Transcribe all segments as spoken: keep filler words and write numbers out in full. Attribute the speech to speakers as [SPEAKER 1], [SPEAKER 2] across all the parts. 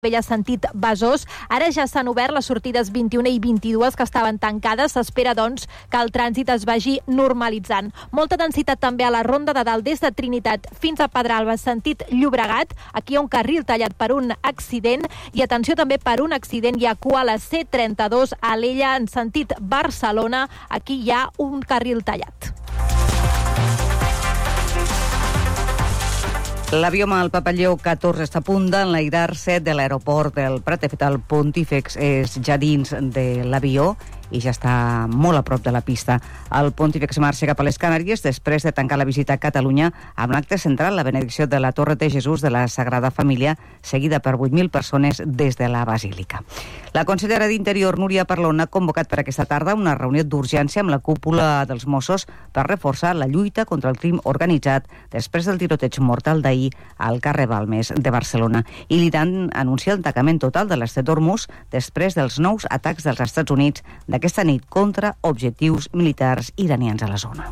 [SPEAKER 1] Vella sentit Besòs. Ara ja s'han obert les sortides vint-i-una i vint-i-dues que estaven tancades. S'espera, doncs, que el trànsit es vagi normalitzant. Molta densitat també a la Ronda de Dalt des de Trinitat fins a Pedralba, sentit Llobregat. Aquí hi ha un carril tallat per un accident i atenció també per un accident hi ha cua a la C trenta-dos a Alella en sentit Barcelona. Aquí hi ha un carril tallat.
[SPEAKER 2] L'avió amb el Papa Lleó catorze està a punt d'enlairar-se de l'aeroport del Prat. De fet, el Pontífex és ja dins de l'avió i ja està molt a prop de la pista. El Pontífex marxa cap a les Canàries després de tancar la visita a Catalunya amb l'acte central, la benedicció de la Torre de Jesús de la Sagrada Família, seguida per vuit mil persones des de la Basílica. La consellera d'Interior, Núria Parlon, ha convocat per aquesta tarda una reunió d'urgència amb la cúpula dels Mossos per reforçar la lluita contra el crim organitzat després del tiroteig mortal d'ahir al carrer Balmes de Barcelona. I l'Iran anuncia el tancament total de l'estret d'Hormuz després dels nous atacs dels Estats Units d'aquesta nit contra objectius militars iranians a la zona.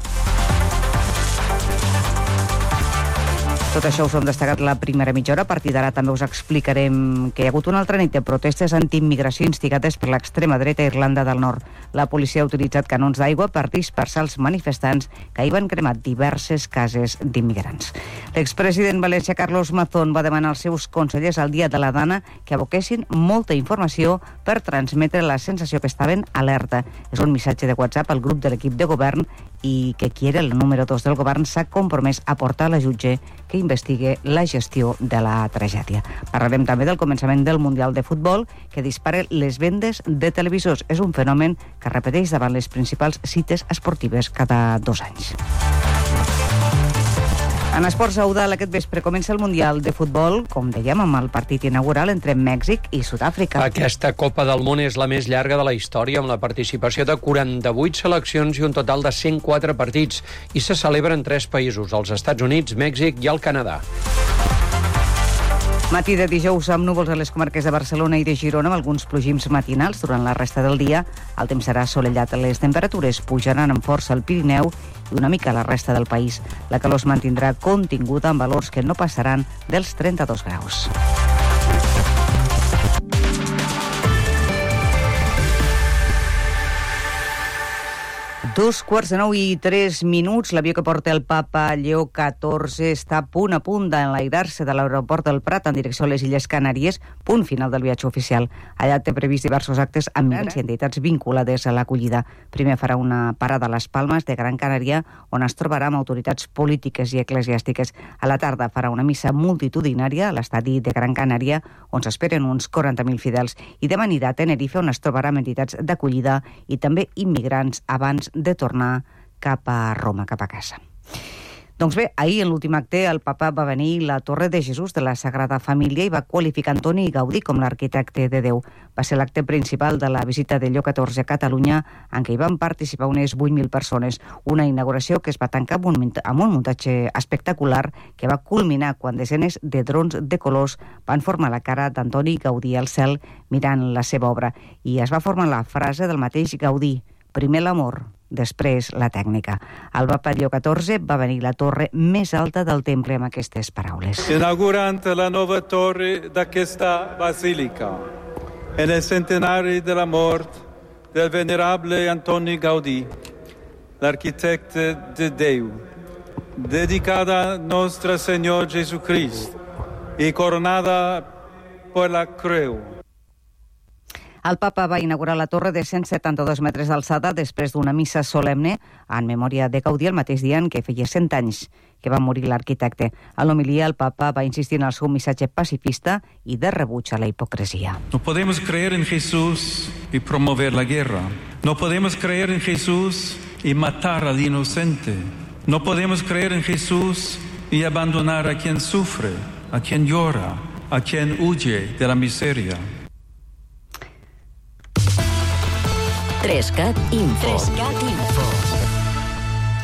[SPEAKER 2] Tot això us ho hem destacat la primera mitja hora. A partir d'ara també us explicarem que hi ha hagut una altra nit de protestes antiimmigració instigades per l'extrema dreta a Irlanda del Nord. La policia ha utilitzat canons d'aigua per dispersar els manifestants que hi van cremat diverses cases d'immigrants. L'expresident valencià Carlos Mazón va demanar als seus consellers al Dia de la Dana que aboquessin molta informació per transmetre la sensació que estaven alerta. És un missatge de WhatsApp al grup de l'equip de govern i que qui era el número dos del govern s'ha compromès a portar a la jutge que investigue la gestió de la tragèdia. Parlarem també del començament del Mundial de Futbol, que dispara les vendes de televisors. És un fenomen que repeteix davant les principals cites esportives cada dos anys. En esports Eudal, aquest vespre comença el Mundial de Futbol, com dèiem, amb el partit inaugural entre Mèxic i Sud-àfrica.
[SPEAKER 3] Aquesta Copa del Món és la més llarga de la història, amb la participació de quaranta-vuit seleccions i un total de cent quatre partits, i se celebra en tres països, els Estats Units, Mèxic i el Canadà.
[SPEAKER 2] Matí de dijous amb núvols a les comarques de Barcelona i de Girona, amb alguns plogims matinals durant la resta del dia. El temps serà assolellat. Les temperatures pujaran amb força al Pirineu i una mica a la resta del país. La calor es mantindrà continguda amb valors que no passaran dels trenta-dos graus. Dos quarts de nou i tres minuts. L'avió que porta el Papa Lleó catorze està a punt a punt d'enlairar-se de l'aeroport del Prat en direcció a les Illes Canàries, punt final del viatge oficial. Allà té previst diversos actes amb migrants i entitats vinculades a l'acollida. Primer farà una parada a les Palmes de Gran Canària, on es trobarà amb autoritats polítiques i eclesiàstiques. A la tarda farà una missa multitudinària a l'estadi de Gran Canària, on s'esperen uns quaranta mil fidels, i demà anirà a Tenerife, on es trobarà amb entitats d'acollida i també immigrants abans de tornar cap a Roma, cap a casa. Doncs bé, ahir en l'últim acte el papa va venir a la Torre de Jesús de la Sagrada Família i va qualificar Antoni Gaudí com l'arquitecte de Déu. Va ser l'acte principal de la visita de Lleó catorze a Catalunya, en què hi van participar unes vuit mil persones. Una inauguració que es va tancar amb un, amb un muntatge espectacular que va culminar quan desenes de drons de colors van formar la cara d'Antoni Gaudí al cel mirant la seva obra. I es va formar la frase del mateix Gaudí: primer l'amor, després la tècnica. El Papa Lleó catorze va venir a la torre més alta del temple amb aquestes paraules.
[SPEAKER 4] Inaugurant la nova torre d'aquesta basílica, en el centenari de la mort del venerable Antoni Gaudí, l'arquitecte de Déu, dedicada a Nostre Senyor Jesucrist i coronada per la creu.
[SPEAKER 2] El papa va inaugurar la torre de cent setanta-dos metres d'alçada després d'una missa solemne en memòria de Gaudí el mateix dia en què feia cent anys que va morir l'arquitecte. A l'homilia el papa va insistir en el seu missatge pacifista i de rebuig a la hipocresia.
[SPEAKER 5] No podemos creer en Jesús y promover la guerra. No podemos creer en Jesús y matar al inocente. No podemos creer en Jesús y abandonar a quien sufre, a quien llora, a quien huye de la miseria.
[SPEAKER 6] tres cat Info. tres cat Info.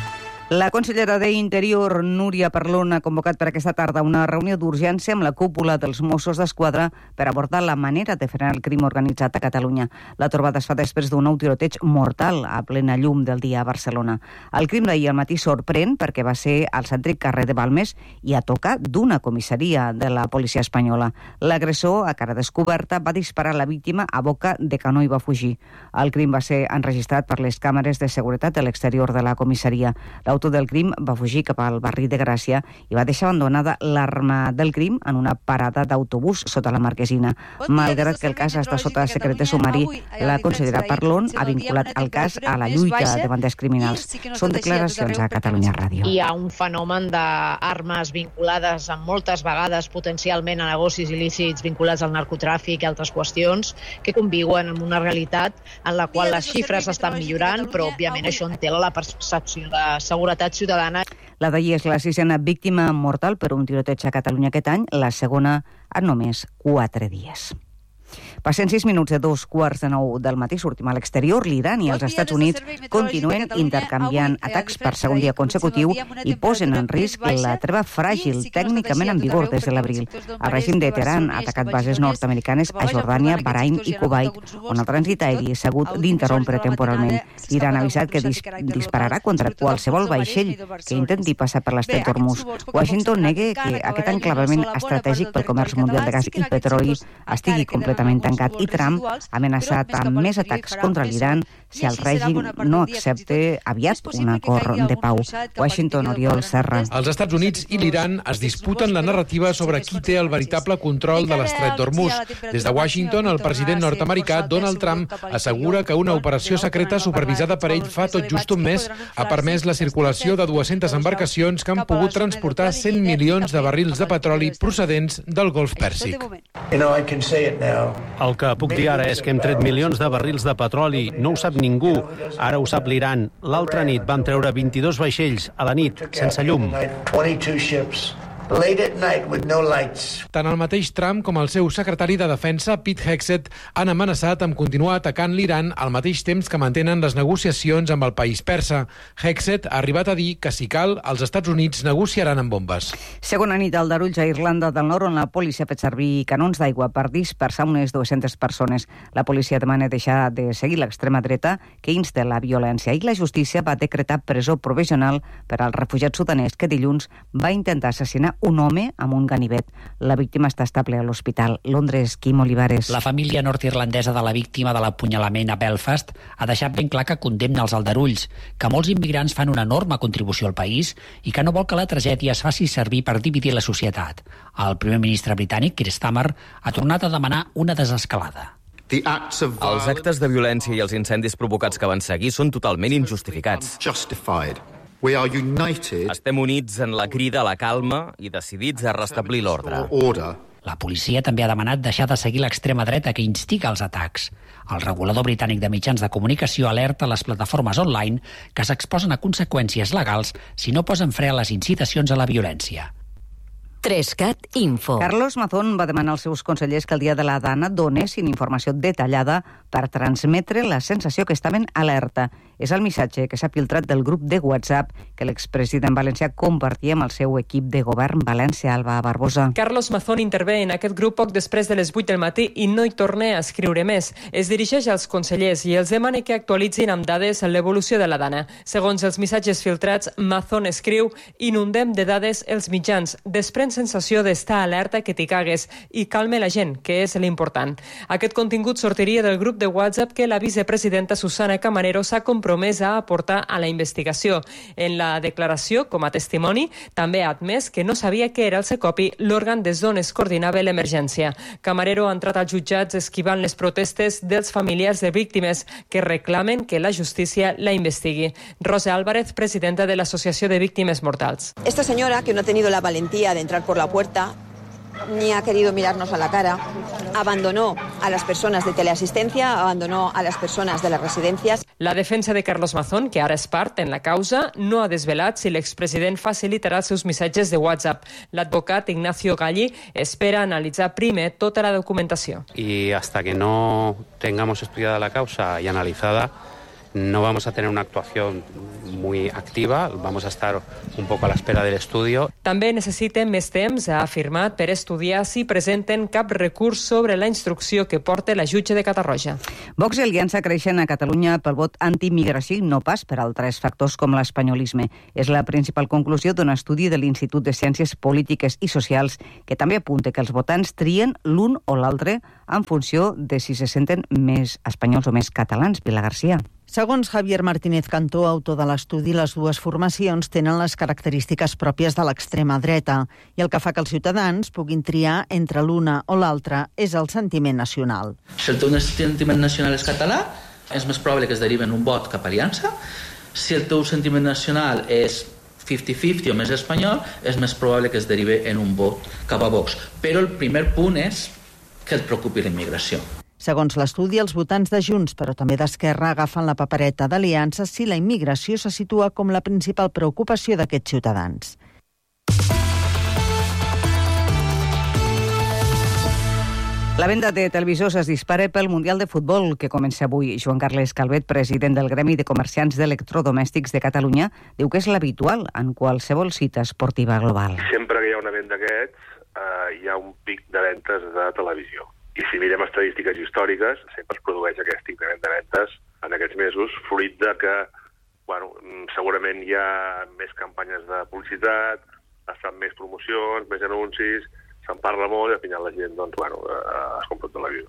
[SPEAKER 2] La consellera d'Interior, Núria Parlon, ha convocat per aquesta tarda una reunió d'urgència amb la cúpula dels Mossos d'Esquadra per abordar la manera de frenar el crim organitzat a Catalunya. La trobada es fa després d'un nou tiroteig mortal a plena llum del dia a Barcelona. El crim d'ahir al matí sorprèn perquè va ser al cèntric carrer de Balmes i a tocar d'una comissaria de la policia espanyola. L'agressor, a cara descoberta, va disparar a la víctima a boca de canó i va fugir. El crim va ser enregistrat per les càmeres de seguretat de l'exterior de la comissaria. L'autor del crim va fugir cap al barri de Gràcia i va deixar abandonada l'arma del crim en una parada d'autobús sota la Marquesina. Malgrat que el cas està sota secret de sumari, la consellera Parlon ha vinculat el cas a la lluita de bandes criminals. Són declaracions a Catalunya Ràdio.
[SPEAKER 6] Hi ha un fenomen d'armes vinculades amb moltes vegades potencialment a negocis il·lícits vinculats al narcotràfic i altres qüestions que conviuen en una realitat en la qual les xifres estan millorant, però òbviament això entela la percepció de seguretat ciutadana.
[SPEAKER 2] La d'ahir és la sisena víctima mortal per un tiroteig a Catalunya aquest any, la segona en només quatre dies. Passen sis minuts de dos quarts de nou del matí, sortim a l'exterior. L'Iran i els Estats Units continuen intercanviant atacs per segon dia consecutiu i posen en risc la treva fràgil tècnicament en vigor des de l'abril. El règim de Teheran ha atacat bases nord-americanes a Jordània, Bahrain i Kuwait, on el trànsit aeri s'ha hagut d'interrompre temporalment. L'Iran ha avisat que dis dispararà contra qualsevol vaixell que intenti passar per l'estret d'Hormuz. Washington nega que aquest enclavament estratègic pel comerç mundial de gas i petroli estigui completament tancat i Trump ha amenaçat amb més atacs contra l'Iran si el règim no accepta aviat un acord de pau. Washington, Oriol Serra.
[SPEAKER 7] Els Estats Units i l'Iran es disputen la narrativa sobre qui té el veritable control de l'estret d'Hormuz. Des de Washington, el president nord-americà Donald Trump assegura que una operació secreta supervisada per ell fa tot just un mes ha permès la circulació de dues-centes embarcacions que han pogut transportar cent milions de barrils de petroli procedents del Golf Pèrsic.
[SPEAKER 8] El que puc dir ara és que hem tret milions de barrils de petroli. No ho sap ningú. Ara ho sap l'Iran. L'altra nit vam treure vint-i-dos vaixells a la nit, sense llum.
[SPEAKER 7] Tant el mateix Trump com el seu secretari de Defensa, Pete Hegseth, han amenaçat amb continuar atacant l'Iran al mateix temps que mantenen les negociacions amb el país persa. Hegseth ha arribat a dir que, si cal, els Estats Units negociaran amb bombes.
[SPEAKER 2] Segona nit d'aldarulls a Irlanda del Nord, on la policia ha fet servir canons d'aigua per dispersar unes dues-centes persones. La policia demana deixar de seguir l'extrema dreta, que insta la violència, i la justícia va decretar presó provisional per al refugiat sudanès que dilluns va intentar assassinar un home amb un ganivet. La víctima està estable a l'hospital. Londres, Quim Olivares.
[SPEAKER 9] La família nord-irlandesa de la víctima de l'apunyalament a Belfast ha deixat ben clar que condemna els aldarulls, que molts immigrants fan una enorme contribució al país i que no vol que la tragèdia es faci servir per dividir la societat. El primer ministre britànic, Keir Starmer, ha tornat a demanar una desescalada.
[SPEAKER 10] Els actes de violència i els incendis provocats que van seguir són totalment injustificats. Estem units en la crida a la calma i decidits a restablir l'ordre.
[SPEAKER 9] La policia també ha demanat deixar de seguir l'extrema dreta que instiga els atacs. El regulador britànic de mitjans de comunicació alerta les plataformes online que s'exposen a conseqüències legals si no posen fre a les incitacions a la violència.
[SPEAKER 11] Trescat Info.
[SPEAKER 2] Carlos Mazón va demanar als seus consellers que el dia de la Dana donessin informació detallada per transmetre la sensació que estaven alerta. És el missatge que s'ha filtrat del grup de WhatsApp que l'expresident valencià compartia amb el seu equip de govern. València, Alba Barbosa.
[SPEAKER 12] Carlos Mazón intervé en aquest grup poc després de les vuit del matí i no hi torna a escriure més. Es dirigeix als consellers i els demana que actualitzin amb dades l'evolució de la Dana. Segons els missatges filtrats, Mazón escriu: inundem de dades els mitjans, desprèn sensació d'estar alerta que t'hi cagues i calme la gent, que és l'important. Aquest contingut sortiria del grup de WhatsApp que la vicepresidenta Susana Camarero s'ha compromès a aportar a la investigació. En la declaració, com a testimoni, també ha admès que no sabia que era el Secopi l'òrgan des d'on es coordinava l'emergència. Camarero ha entrat als jutjats esquivant les protestes dels familiars de víctimes que reclamen que la justícia la investigui. Rosa Álvarez, presidenta de l'Associació de Víctimes Mortals.
[SPEAKER 13] Esta señora, que no ha tenido la valentía de entrar por la puerta, ni ha querido mirarnos a la cara, abandonó a las personas de teleasistencia, abandonó a las personas de las residencias.
[SPEAKER 12] La defensa de Carlos Mazón, que ara és part en la causa, no ha desvelat si l'expresident facilitarà els seus missatges de WhatsApp. L'advocat Ignacio Galli espera analitzar primer tota la documentació.
[SPEAKER 8] Y hasta que no tengamos estudiada la causa y analizada,
[SPEAKER 14] no vamos a tener una actuación muy activa, vamos a estar un poco a la espera del estudio.
[SPEAKER 12] També necessiten més temps, ha afirmat, per estudiar si presenten cap recurs sobre la instrucció que porta la jutge de Catarroja.
[SPEAKER 2] Vox i Aliança creixen a Catalunya pel vot antimigració i no pas per altres factors com l'espanyolisme. És la principal conclusió d'un estudi de l'Institut de Ciències Polítiques i Socials que també apunta que els votants trien l'un o l'altre en funció de si se senten més espanyols o més catalans. Pilar Garcia.
[SPEAKER 15] Segons Javier Martínez Cantó, autor de l'estudi, les dues formacions tenen les característiques pròpies de l'extrema dreta i el que fa que els ciutadans puguin triar entre l'una o l'altra és el sentiment nacional.
[SPEAKER 16] Si el teu sentiment nacional és català, és més probable que es derivi en un vot cap a Aliança. Si el teu sentiment nacional és cinquanta cinquanta o més espanyol, és més probable que es derivi en un vot cap a Vox. Però el primer punt és que et preocupi la immigració.
[SPEAKER 15] Segons l'estudi, els votants de Junts, però també d'Esquerra, agafen la papereta d'Aliança si la immigració se situa com la principal preocupació d'aquests ciutadans.
[SPEAKER 2] La venda de televisors es dispara pel Mundial de Futbol, que comença avui. Joan Carles Calvet, president del Gremi de Comerciants d'Electrodomèstics de Catalunya, diu que és l'habitual en qualsevol cita esportiva global.
[SPEAKER 17] Sempre que hi ha un event d'aquests, eh, hi ha un pic de ventes de televisió. I si mirem estadístiques històriques, sempre es produeix aquest increment de ventes en aquests mesos, fruit de que, bueno, segurament hi ha més campanyes de publicitat, es fan més promocions, més anuncis, se'n parla molt i al final la gent, doncs, bueno, es compra el televisor.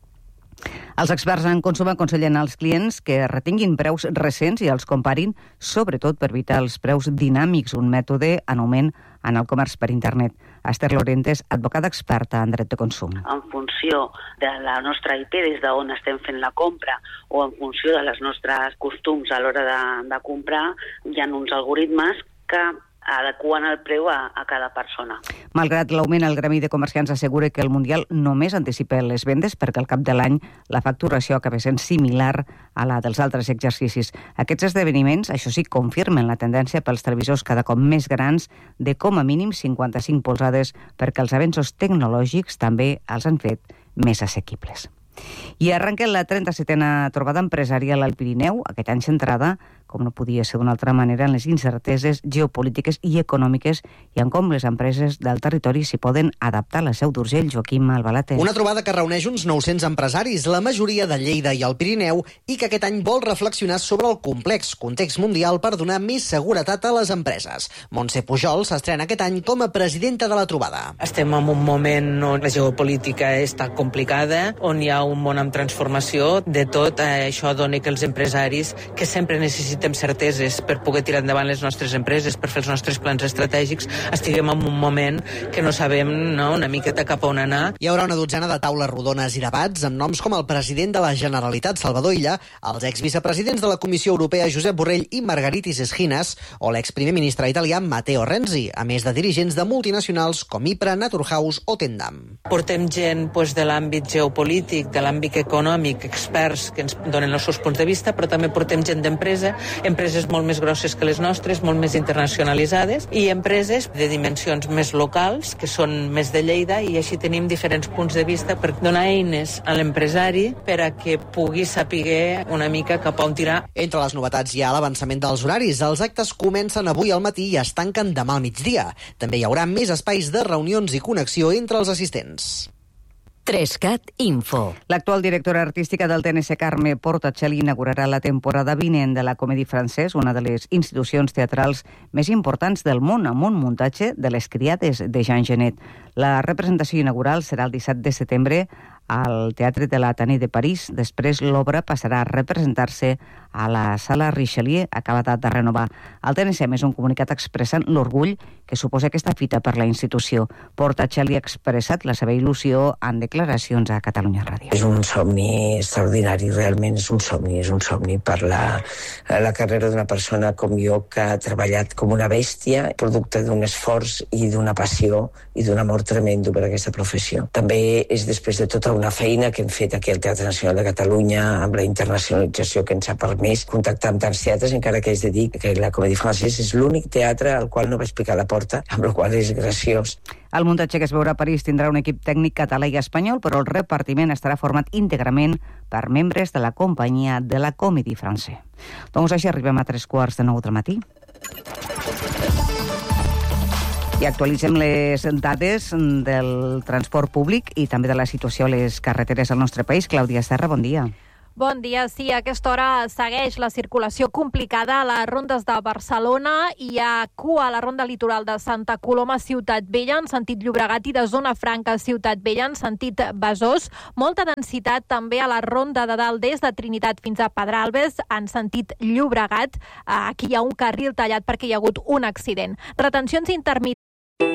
[SPEAKER 2] Els experts en consum aconsellen als clients que retinguin preus recents i els comparin, sobretot per evitar els preus dinàmics, un mètode en augment en el comerç per internet. Esther Lorentes, advocada experta en dret de consum.
[SPEAKER 18] En funció de la nostra I P, des d'on estem fent la compra, o en funció de les nostres costums a l'hora de, de comprar, hi ha uns algoritmes que adequen el preu a, a cada persona.
[SPEAKER 2] Malgrat l'augment, el Gremi de Comerciants assegura que el Mundial només anticipa les vendes perquè al cap de l'any la facturació acaba sent similar a la dels altres exercicis. Aquests esdeveniments, això sí, confirmen la tendència pels televisors cada cop més grans de com a mínim cinquanta-cinc polzades perquè els avenços tecnològics també els han fet més assequibles. I arrenca la trenta-setena trobada empresarial al Pirineu, aquest any centrada, com no podia ser d'una altra manera, en les incerteses geopolítiques i econòmiques i en com les empreses del territori s'hi poden adaptar a la Seu d'Urgell. Joaquim Albalater.
[SPEAKER 19] Una trobada que reuneix uns nou-cents empresaris, la majoria de Lleida i el Pirineu, i que aquest any vol reflexionar sobre el complex context mundial per donar més seguretat a les empreses. Montse Pujol s'estrena aquest any com a presidenta de la trobada.
[SPEAKER 20] Estem en un moment on la geopolítica està complicada, on hi ha un món en transformació. De tot això dona que els empresaris, que sempre necessitem certeses per poder tirar endavant les nostres empreses, per fer els nostres plans estratègics, estiguem en un moment que no sabem, no, una miqueta cap a on anar.
[SPEAKER 19] Hi haurà una dotzena de taules rodones i debats amb noms com el president de la Generalitat, Salvador Illa, els exvicepresidents de la Comissió Europea, Josep Borrell i Margaritis Eschinas, o l'exprimer ministre italià Matteo Renzi, a més de dirigents de multinacionals com Ypra, Naturhaus o Tendam.
[SPEAKER 20] Portem gent pues, de l'àmbit geopolític, de l'àmbit econòmic, experts que ens donen els seus punts de vista, però també portem gent d'empresa, empreses molt més grosses que les nostres, molt més internacionalitzades, i empreses de dimensions més locals, que són més de Lleida, i així tenim diferents punts de vista per donar eines a l'empresari per a que pugui saber una mica cap a on tirar.
[SPEAKER 19] Entre les novetats hi ha l'avançament dels horaris. Els actes comencen avui al matí i es tanquen demà al migdia. També hi haurà més espais de reunions i connexió entre els assistents.
[SPEAKER 11] Trescat Info.
[SPEAKER 2] L'actual directora artística del T N C, Carme Portacelli, inaugurarà la temporada vinent de la Comédie Française, una de les institucions teatrals més importants del món, amb un muntatge de Les criades de Jean Genet. La representació inaugural serà el disset de setembre al Teatre de l'Ateneu de París. Després l'obra passarà a representar-se a la Sala Richelieu, acabada de renovar. El T N C, més un comunicat expressant l'orgull que suposa aquesta fita per la institució. Portacelli ha expressat la seva il·lusió en declaracions a Catalunya Ràdio.
[SPEAKER 21] És un somni extraordinari, realment és un somni, és un somni per la, la carrera d'una persona com jo que ha treballat com una bèstia, producte d'un esforç i d'una passió i d'un amor tremendo per aquesta professió. També és després de tota una feina que hem fet aquí al Teatre Nacional de Catalunya amb la internacionalització que ens ha permès contactar amb tants teatres, encara que és de dir que la Comédie Française és l'únic teatre al qual no vaig picar la porta, amb la qual és graciós.
[SPEAKER 2] El muntatge que es veurà a París tindrà un equip tècnic català i espanyol, però el repartiment estarà format íntegrament per membres de la companyia de la Comédie Française. Doncs així arribem a tres quarts de nou del matí. I actualitzem les dades del transport públic i també de la situació a les carreteres del nostre país. Clàudia Serra, bon dia.
[SPEAKER 1] Bon dia. Sí, a aquesta hora segueix la circulació complicada a les rondes de Barcelona. Hi ha cua a la ronda litoral de Santa Coloma, Ciutat Vella, en sentit Llobregat, i de Zona Franca, Ciutat Vella, en sentit Besòs. Molta densitat també a la ronda de dalt des de Trinitat fins a Pedralbes, en sentit Llobregat. Aquí hi ha un carril tallat perquè hi ha hagut un accident. Retencions intermitents